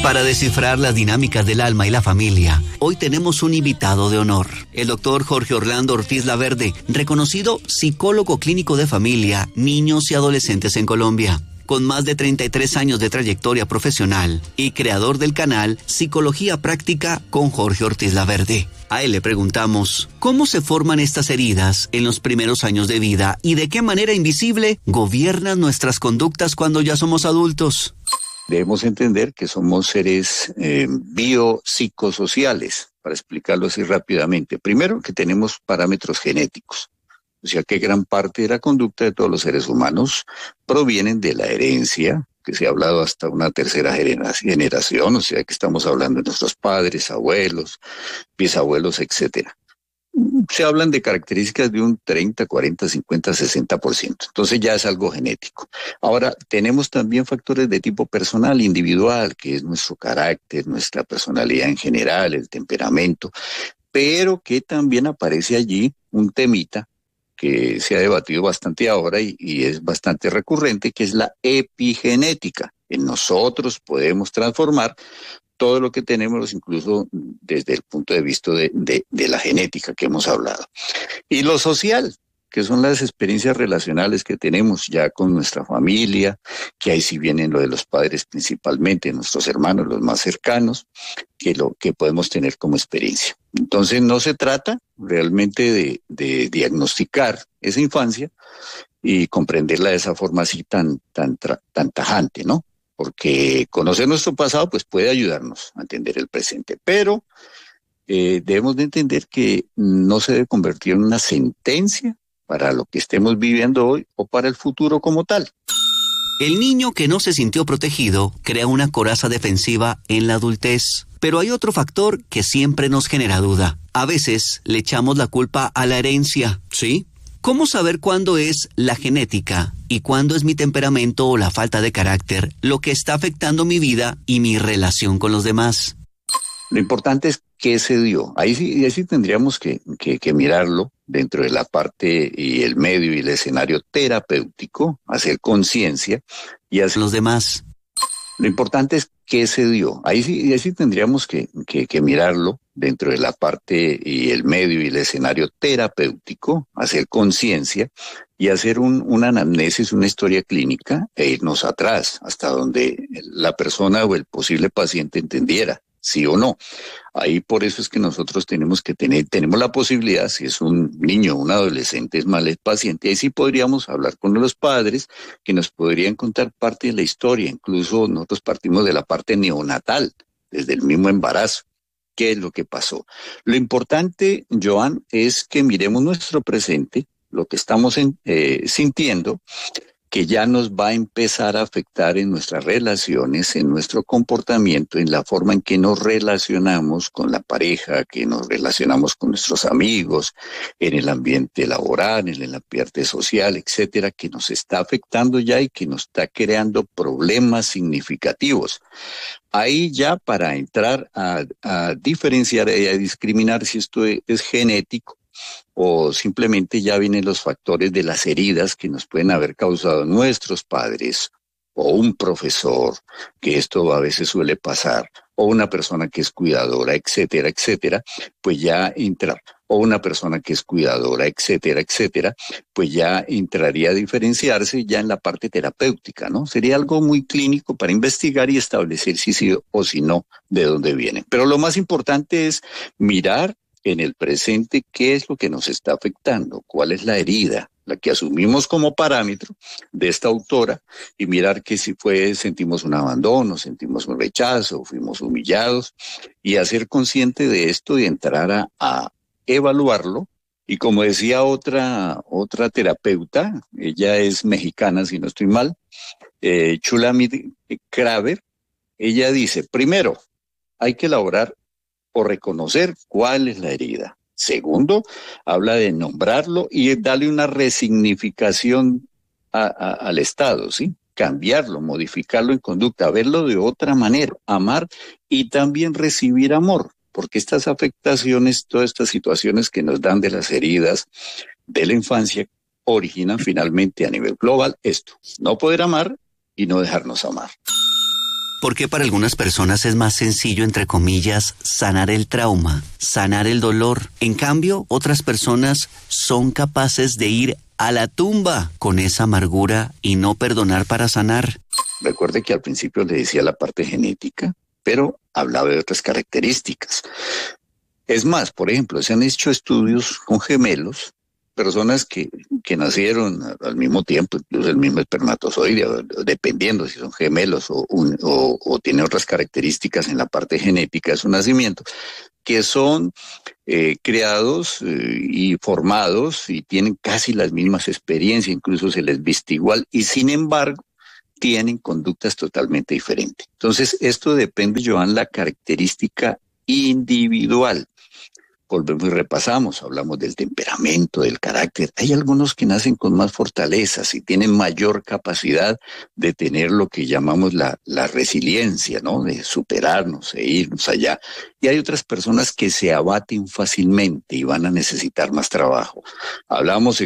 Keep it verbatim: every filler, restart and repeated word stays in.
Para descifrar las dinámicas del alma y la familia, hoy tenemos un invitado de honor, el doctor Jorge Orlando Ortiz Laverde, reconocido psicólogo clínico de familia, niños y adolescentes en Colombia. Con más de treinta y tres años de trayectoria profesional y creador del canal Psicología Práctica con Jorge Ortiz Laverde. A él le preguntamos, ¿cómo se forman estas heridas en los primeros años de vida y de qué manera invisible gobiernan nuestras conductas cuando ya somos adultos? Debemos entender que somos seres eh, biopsicosociales, para explicarlo así rápidamente. Primero, que tenemos parámetros genéticos, o sea que gran parte de la conducta de todos los seres humanos provienen de la herencia, que se ha hablado hasta una tercera generación, o sea que estamos hablando de nuestros padres, abuelos, bisabuelos, etcétera. Se hablan de características de un treinta, cuarenta, cincuenta, sesenta por ciento. Entonces ya es algo genético. Ahora, tenemos también factores de tipo personal, individual, que es nuestro carácter, nuestra personalidad en general, el temperamento, pero que también aparece allí un temita que se ha debatido bastante ahora y, y es bastante recurrente, que es la epigenética. En nosotros podemos transformar todo lo que tenemos, incluso desde el punto de vista de, de, de la genética que hemos hablado. Y lo social, que son las experiencias relacionales que tenemos ya con nuestra familia, que ahí sí vienen lo de los padres principalmente, nuestros hermanos, los más cercanos, que lo que podemos tener como experiencia. Entonces no se trata realmente de, de diagnosticar esa infancia y comprenderla de esa forma así tan, tan, tan tajante, ¿no? Porque conocer nuestro pasado pues puede ayudarnos a entender el presente, pero eh, debemos de entender que no se debe convertir en una sentencia para lo que estemos viviendo hoy o para el futuro como tal. El niño que no se sintió protegido crea una coraza defensiva en la adultez. Pero hay otro factor que siempre nos genera duda. A veces le echamos la culpa a la herencia, ¿sí? ¿Cómo saber cuándo es la genética y cuándo es mi temperamento o la falta de carácter lo que está afectando mi vida y mi relación con los demás? Lo importante es qué se dio. Ahí sí, ahí sí tendríamos que, que, que mirarlo dentro de la parte y el medio y el escenario terapéutico, hacer conciencia y hacer los demás. Lo importante es qué se dio. Ahí sí, ahí sí tendríamos que, que, que mirarlo dentro de la parte y el medio y el escenario terapéutico, hacer conciencia y hacer un, una anamnesis, una historia clínica e irnos atrás hasta donde la persona o el posible paciente entendiera, sí o no. Ahí por eso es que nosotros tenemos que tener, tenemos la posibilidad, si es un niño o un adolescente, es mal el paciente, ahí sí podríamos hablar con los padres que nos podrían contar parte de la historia. Incluso nosotros partimos de la parte neonatal, desde el mismo embarazo. ¿Qué es lo que pasó? Lo importante, Joan, es que miremos nuestro presente, lo que estamos en, eh, sintiendo, que ya nos va a empezar a afectar en nuestras relaciones, en nuestro comportamiento, en la forma en que nos relacionamos con la pareja, que nos relacionamos con nuestros amigos, en el ambiente laboral, en el ambiente social, etcétera, que nos está afectando ya y que nos está creando problemas significativos. Ahí ya para entrar a, a diferenciar y a discriminar si esto es, es genético, o simplemente ya vienen los factores de las heridas que nos pueden haber causado nuestros padres o un profesor, que esto a veces suele pasar, o una persona que es cuidadora, etcétera, etcétera, pues ya entrar, o una persona que es cuidadora, etcétera, etcétera, pues ya entraría a diferenciarse ya en la parte terapéutica, ¿no? Sería algo muy clínico para investigar y establecer si sí o si no, de dónde vienen. Pero lo más importante es mirar en el presente qué es lo que nos está afectando, cuál es la herida, la que asumimos como parámetro de esta autora, y mirar que si fue, sentimos un abandono, sentimos un rechazo, fuimos humillados, y hacer consciente de esto y entrar a, a evaluarlo. Y como decía otra, otra terapeuta, ella es mexicana si no estoy mal, eh, Shulamit Kraver, ella dice, primero, hay que elaborar o reconocer cuál es la herida. Segundo, habla de nombrarlo y darle una resignificación a, a, al estado, ¿sí? Cambiarlo, modificarlo en conducta, verlo de otra manera, amar y también recibir amor, porque estas afectaciones, todas estas situaciones que nos dan de las heridas de la infancia, originan finalmente a nivel global esto, no poder amar y no dejarnos amar. ¿Por qué para algunas personas es más sencillo, entre comillas, sanar el trauma, sanar el dolor? En cambio, otras personas son capaces de ir a la tumba con esa amargura y no perdonar para sanar. Recuerde que al principio le decía la parte genética, pero hablaba de otras características. Es más, por ejemplo, se han hecho estudios con gemelos, personas que, que nacieron al mismo tiempo, incluso el mismo espermatozoide, dependiendo si son gemelos o, un, o, o tienen otras características en la parte genética de su nacimiento, que son eh, creados eh, y formados y tienen casi las mismas experiencias, incluso se les viste igual, y sin embargo tienen conductas totalmente diferentes. Entonces, esto depende, Joan, la característica individual. Volvemos y repasamos, hablamos del temperamento, del carácter. Hay algunos que nacen con más fortalezas y tienen mayor capacidad de tener lo que llamamos la, la resiliencia, ¿no? De superarnos e irnos allá. Y hay otras personas que se abaten fácilmente y van a necesitar más trabajo. Hablamos